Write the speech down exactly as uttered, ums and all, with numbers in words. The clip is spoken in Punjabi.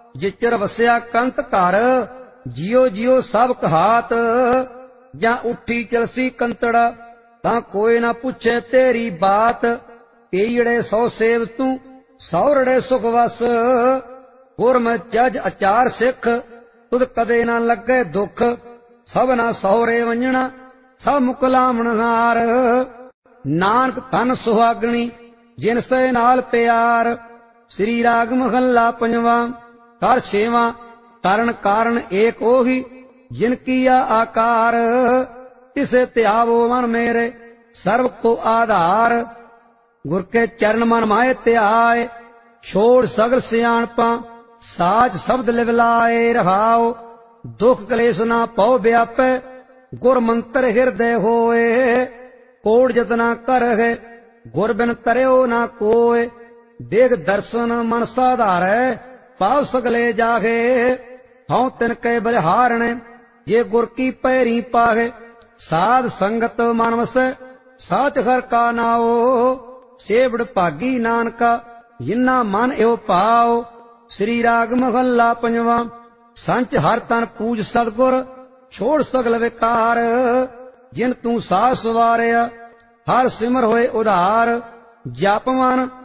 ਜਿਚਰ ਵਸਿਆ ਕੰਤ ਘਰ, ਜਿਉ ਜਿਉ ਸਭ ਕਹਾਤ। ਜਾਂ ਉੱਠੀ ਚਲਸੀ ਕੰਤੜਾ, ਤਾਂ ਕੋਈ ਨਾ ਪੁੱਛੇ ਤੇਰੀ ਬਾਤ। ਈੜੇ ਸੌ ਸੇਵ ਤੂੰ, ਸੌਰੜੇ ਸੁਖ ਵਸ। ਗੁਰਮਤਿ ਜਜ ਅਚਾਰ ਸਿੱਖ, ਤੁਧ ਕਦੇ ਨਾ ਲੱਗੇ ਦੁੱਖ। ਸਭਨਾ ਸਹੁਰੇ ਵੰਜਣਾ, ਸਭ ਮੁਕਲਾਮਣ ਹਾਰ। ਨਾਨਕ ਧਨ ਸੁਹਾਗਣੀ, ਜਿਨ ਸੇ ਨਾਲ ਪਿਆਰ। ਸ੍ਰੀ ਰਾਗ ਮਹੱਲਾ ਪੰਜਵਾਂ। ਘਰ ਛੇਵਾਂ। ਤਰਨ ਕਾਰਨ ਏਕ ਉਹੀ, ਜਿਨ ਕੀਆ ਆਕਾਰ। ਤਿਸੇ ਧਿਆਵੋ ਮਨ ਮੇਰੇ, ਸਰਬ ਕੋ ਆਧਾਰ। ਗੁਰ ਕੇ ਚਰਨ ਮਨ ਮਾਏ ਧਿਆਏ, ਛੋੜ ਸਗਲ ਸਿਆਣਪਾਂ। ਸਾਚ ਸ਼ਬਦ ਲਿਵ ਲਾਏ ਰਹਾਉ, ਦੁਖ ਕਲੇਸ਼ ਨਾ ਪਉ ਵਿਆਪੈ। ਗੁਰ ਮੰਤਰ ਹਿਰਦੈ ਹੋਏ, ਕੋੜ ਜਤਨਾ ਕਰਹਿ। ਗੁਰ ਬਿਨ ਤਰਿਓ ਨਾ ਕੋਇ, ਦੇਖ ਦਰਸ਼ਨ ਮਨ ਸਾਧਾਰੈ। ਪਾਵ ਸਗਲੇ ਜਾਗੇ, ਹਉ ਤਿਨ ਕੈ ਬਲਿਹਾਰਣੈ। ਜੇ ਗੁਰ ਕੀ ਪੈਰੀ ਪਾਹੇ, ਸਾਧ ਸੰਗਤ ਮਨ ਵਸੈ। ਸਾਚ ਹਰਿ ਕਾ ਨਾਉ, ਸੇਵੜ ਭਾਗੀ ਨਾਨਕਾ। ਜਿਨਾ ਮਨ ਇਹੋ ਭਾਉ। ਸ੍ਰੀ ਰਾਗ ਮਹੱਲਾ ਪੰਜਵਾਂ। ਸੰਚ ਹਰ ਤਨ ਪੂਜ ਸਤਿਗੁਰ, ਛੋੜ ਸਗਲ ਵਿਕਾਰ। ਜਿਨ ਤੂੰ ਸਾਹ ਸਵਾਰਿਆ, ਹਰ ਸਿਮਰ ਹੋਏ ਉਧਾਰ। ਜਪ ਮਨ